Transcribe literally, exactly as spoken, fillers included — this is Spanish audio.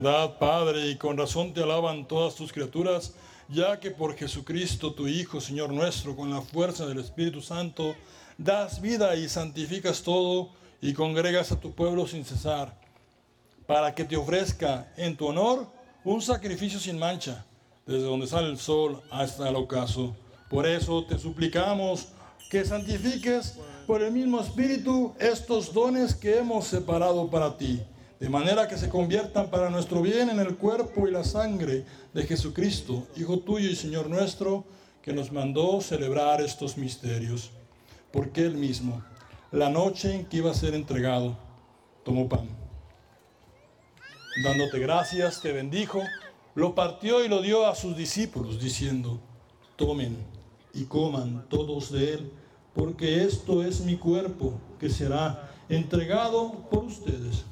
verdad, Padre, y con razón te alaban todas tus criaturas, ya que por Jesucristo, tu Hijo, Señor nuestro, con la fuerza del Espíritu Santo, das vida y santificas todo y congregas a tu pueblo sin cesar, para que te ofrezca en tu honor un sacrificio sin mancha, desde donde sale el sol hasta el ocaso. Por eso te suplicamos que santifiques por el mismo Espíritu estos dones que hemos separado para ti, de manera que se conviertan para nuestro bien en el cuerpo y la sangre de Jesucristo, Hijo tuyo y Señor nuestro, que nos mandó celebrar estos misterios. Porque Él mismo, la noche en que iba a ser entregado, tomó pan. Dándote gracias, te bendijo, lo partió y lo dio a sus discípulos, diciendo: tomen y coman todos de él, porque esto es mi cuerpo, que será entregado por ustedes.